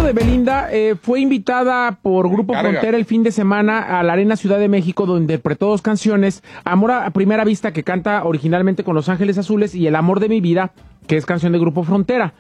de Belinda, fue invitada por Grupo Frontera el fin de semana a la Arena Ciudad de México, donde interpretó dos canciones, Amor a Primera Vista, que canta originalmente con Los Ángeles Azules, y El Amor de mi Vida, que es canción de Grupo Frontera.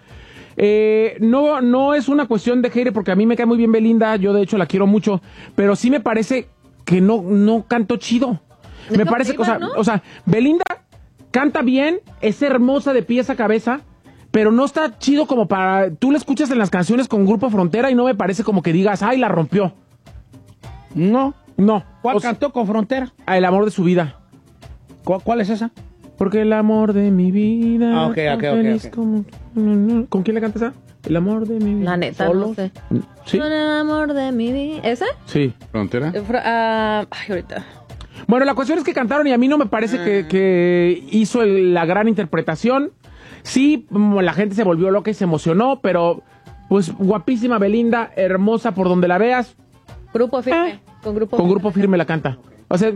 No es una cuestión de hater, porque a mí me cae muy bien Belinda, yo de hecho la quiero mucho, pero sí me parece que no cantó chido. Me parece que, o sea, Belinda canta bien, es hermosa de pies a cabeza, pero no está chido como para... Tú la escuchas en las canciones con Grupo Frontera y no me parece como que digas, ¡ay, la rompió! No. ¿Cuál cantó con Frontera? El amor de su vida. ¿Cuál es esa? Porque el amor de mi vida... Ok. ¿Con quién le canta esa? El amor de mi vida. La neta, ¿Solos? no sé. ¿Sí? Con el amor de mi vida. ¿Esa? Sí. ¿Frontera? Ay, ahorita. Bueno, la cuestión es que cantaron y a mí no me parece que hizo la gran interpretación. Sí, la gente se volvió loca y se emocionó, pero pues guapísima Belinda, hermosa por donde la veas. Grupo Firme. Con Grupo Firme la canta. O sea,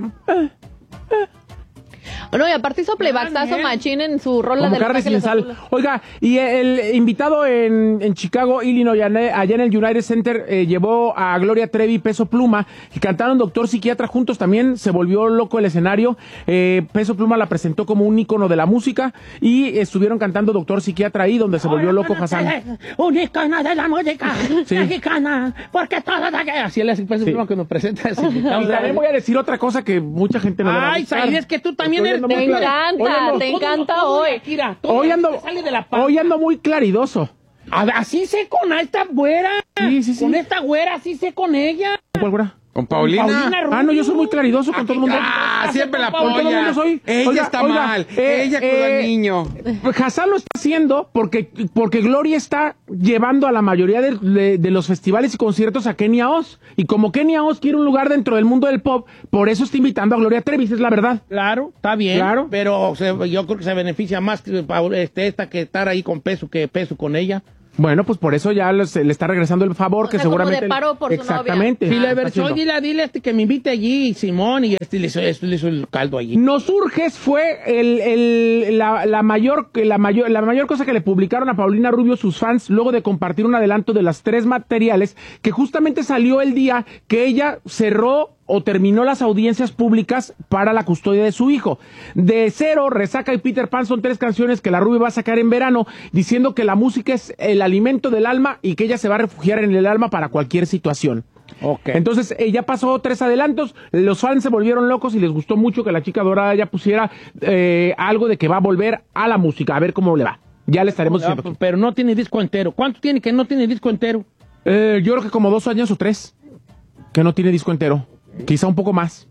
No, y aparte hizo playbackazo machín en su rola como de Los carne sin Ángeles sal. Azules. Oiga, y el invitado en Chicago, Illinois, allá en el United Center, llevó a Gloria Trevi y Peso Pluma, y cantaron Doctor Psiquiatra juntos. También se volvió loco el escenario. Peso Pluma la presentó como un ícono de la música, y estuvieron cantando Doctor Psiquiatra ahí, donde se volvió loco Hassan. Un ícono de la música Sí. mexicana, porque todo da que... Así le hace Peso Pluma que nos presenta ese invitado. Y también voy a decir otra cosa que mucha gente no le va a Ay, gustar. Said, es que tú también eres... Te encanta, te encanta hoy. Hoy ando muy claridoso. Así sé con esta güera. Sí. Con esta güera, así sé con ella. ¿Cuál, güera? ¿Con Paulina? Rubio. No, yo soy muy claridoso con todo el mundo. Siempre la Con todo el apoya. mundo soy. Ella está mal. Ella cuida al niño. Hassan lo está haciendo porque Gloria está llevando a la mayoría de los festivales y conciertos a Kenia Oz. Y como Kenia Oz quiere un lugar dentro del mundo del pop, por eso está invitando a Gloria Trevi, es la verdad. Claro, está bien. Claro. Pero yo creo que se beneficia más que esta que estar ahí con Peso que Peso con ella. Bueno, pues por eso ya le está regresando el favor, O que sea, como seguramente... de paro por su exactamente. novia. Si le Está versó, haciendo. dile que me invite allí, Simón, y le hizo el caldo allí. Nos Urges fue la mayor cosa que le publicaron a Paulina Rubio sus fans luego de compartir un adelanto de las 3 materiales que justamente salió el día que ella cerró o terminó las audiencias públicas para la custodia de su hijo. De Cero, Resaca y Peter Pan son 3 canciones que la Rubio va a sacar en verano, diciendo que la música es el alimento del alma y que ella se va a refugiar en el alma para cualquier situación. Okay. Entonces, ella pasó 3 adelantos, los fans se volvieron locos y les gustó mucho que la chica dorada ya pusiera algo de que va a volver a la música, a ver cómo le va. Ya le estaremos diciendo. Aquí. Pero no tiene disco entero. ¿Cuánto tiene que no tiene disco entero? Yo creo que como 2 años o 3 que no tiene disco entero. Quizá un poco más.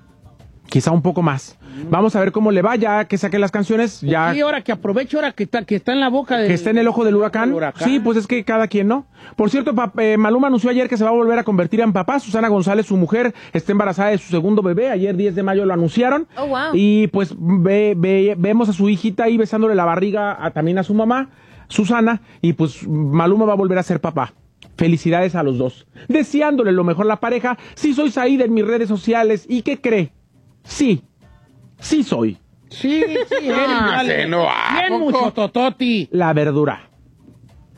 Vamos a ver cómo le va ya que saque las canciones. Ya. Sí, ahora que aproveche, ahora que está en la boca de... Que está en el ojo del huracán. Sí, pues es que cada quien, ¿no? Por cierto, Maluma anunció ayer que se va a volver a convertir en papá. Susana González, su mujer, está embarazada de su segundo bebé. Ayer 10 de mayo lo anunciaron. Oh, wow. Y pues vemos a su hijita ahí besándole la barriga también a su mamá, Susana. Y pues Maluma va a volver a ser papá. Felicidades a los dos. Deseándole lo mejor a la pareja. Sí soy Saída en mis redes sociales. ¿Y qué cree? Sí soy. Sí, eres. Se no, ¿a Bien poco? mucho tototi. La verdura.